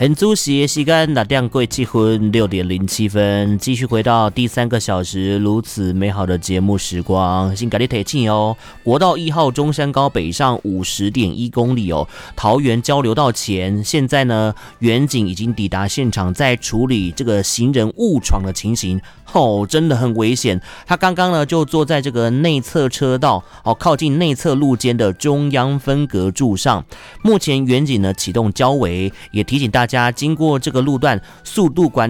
很主席的时间6点过7分，6:07，继续回到第3个小时如此美好的节目时光。先给你提醒哦，国道1号中山高北上50.1公里哦，桃园交流道前，现在呢，远警已经抵达现场，在处理这个行人误闯的情形。真的很危险。他刚刚呢就坐在这个内侧车道靠近内侧路肩的中央分隔柱上。目前远警呢启动交围，也提醒大家经过这个路段速度管